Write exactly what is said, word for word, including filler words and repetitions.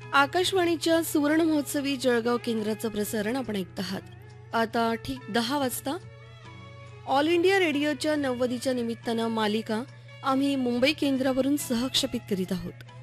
आकाशवाणीच्या सुवर्ण महोत्सवी जळगाव केंद्राचं प्रसारण आपण ऐकत आहात। आता ठीक दहा वाजता ऑल इंडिया रेडिओच्या नव्वदीच्या निमित्तानं मालिका आम्ही मुंबई केंद्रावरून सहक्षेपित करीत आहोत।